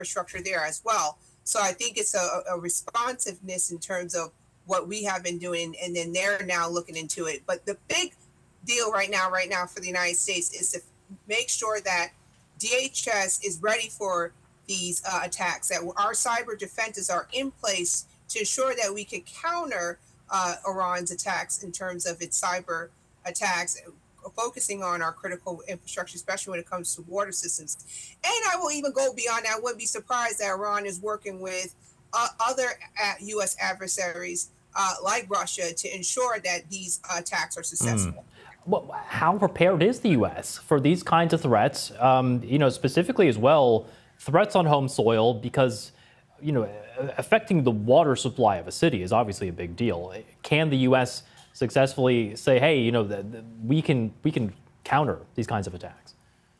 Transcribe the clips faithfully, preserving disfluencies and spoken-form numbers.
infrastructure there as well. So I think it's a, a responsiveness in terms of what we have been doing, and then they're now looking into it. But the big deal right now, right now for the United States is to make sure that D H S is ready for these uh, attacks, that our cyber defenses are in place to ensure that we can counter uh, Iran's attacks in terms of its cyber attacks, focusing on our critical infrastructure, especially when it comes to water systems. And I will even go beyond that. I wouldn't be surprised that Iran is working with uh, other uh, U S adversaries uh, like Russia to ensure that these uh, attacks are successful. Mm. Well, how prepared is the U S for these kinds of threats? Um, you know, specifically as well, threats on home soil, because, you know, affecting the water supply of a city is obviously a big deal. Can the U S successfully say, hey, you know, the, the, we can we can counter these kinds of attacks?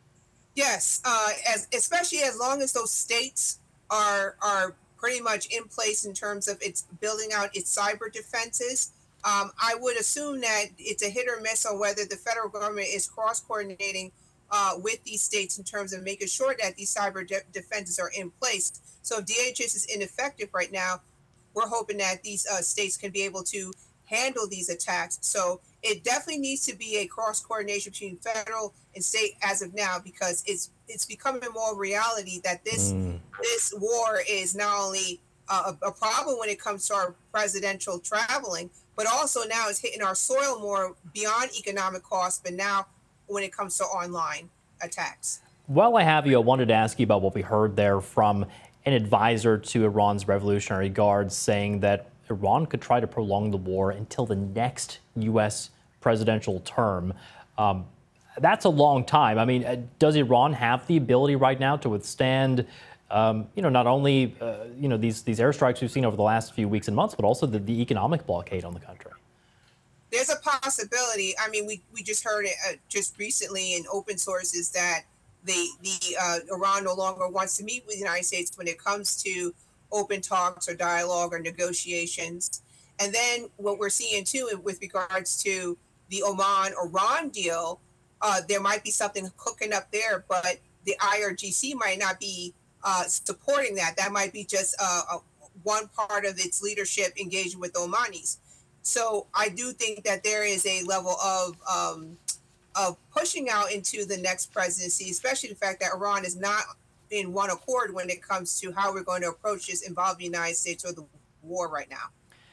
Yes, uh, as especially as long as those states are are pretty much in place in terms of its building out its cyber defenses. Um, I would assume that it's a hit or miss on whether the federal government is cross-coordinating uh, with these states in terms of making sure that these cyber de- defenses are in place. So if D H S is ineffective right now, we're hoping that these uh, states can be able to handle these attacks. So it definitely needs to be a cross-coordination between federal and state as of now, because it's it's becoming more reality that this mm. this war is not only uh, a, a problem when it comes to our presidential traveling, but also now it's hitting our soil more beyond economic costs, but now when it comes to online attacks. While I have you, I wanted to ask you about what we heard there from an advisor to Iran's Revolutionary Guards, saying that Iran could try to prolong the war until the next U S presidential term. Um, that's a long time. I mean, does Iran have the ability right now to withstand, um, you know, not only, uh, you know, these, these airstrikes we've seen over the last few weeks and months, but also the, the economic blockade on the country? There's a possibility. I mean, we, we just heard it uh, just recently in open sources that the, the uh, Iran no longer wants to meet with the United States when it comes to open talks or dialogue or negotiations. And then what we're seeing too with regards to the Oman-Iran deal, uh, there might be something cooking up there, but the I R G C might not be uh, supporting that. That might be just uh, a, one part of its leadership engaging with the Omanis. So I do think that there is a level of um, of pushing out into the next presidency, especially the fact that Iran is not in one accord when it comes to how we're going to approach this involving the United States or the war right now.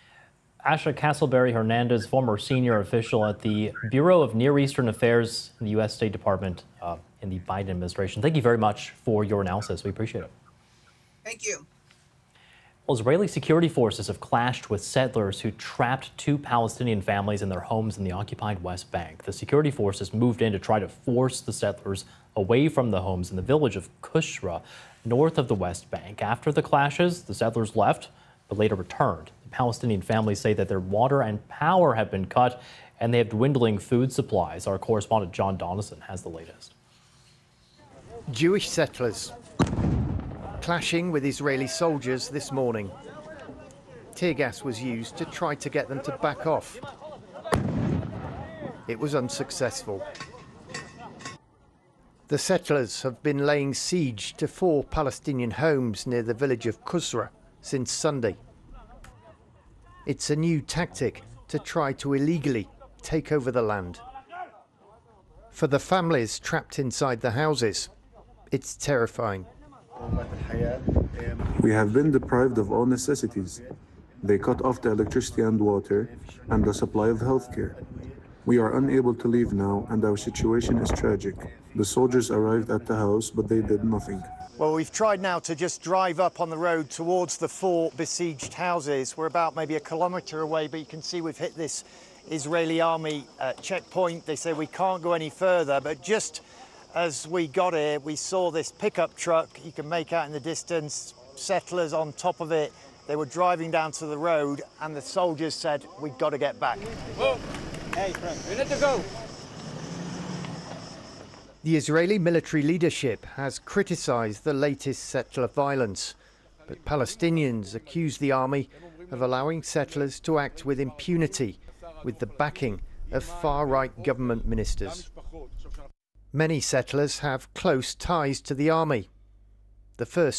Asha Castleberry Hernandez, former senior official at the Bureau of Near Eastern Affairs in the U S State Department uh, in the Biden administration. Thank you very much for your analysis. We appreciate it. Thank you. Well, Israeli security forces have clashed with settlers who trapped two Palestinian families in their homes in the occupied West Bank. The security forces moved in to try to force the settlers away from the homes in the village of Kushra, north of the West Bank. After the clashes, the settlers left, but later returned. The Palestinian families say that their water and power have been cut, and they have dwindling food supplies. Our correspondent John Donison has the latest. Jewish settlers clashing with Israeli soldiers this morning. Tear gas was used to try to get them to back off. It was unsuccessful. The settlers have been laying siege to four Palestinian homes near the village of Kusra since Sunday. It's a new tactic to try to illegally take over the land. For the families trapped inside the houses, it's terrifying. We have been deprived of all necessities. They cut off the electricity and water and the supply of healthcare. We are unable to leave now, and our situation is tragic. The soldiers arrived at the house, but they did nothing. Well, we've tried now to just drive up on the road towards the four besieged houses. We're about maybe a kilometre away, but you can see we've hit this Israeli army uh, checkpoint. They say we can't go any further, but just as we got here, we saw this pickup truck. You can make out in the distance, settlers on top of it. They were driving down to the road, and the soldiers said, we've got to get back. Whoa. Hey, friend, we need to go. The Israeli military leadership has criticised the latest settler violence, but Palestinians accuse the army of allowing settlers to act with impunity, with the backing of far-right government ministers. Many settlers have close ties to the army. The first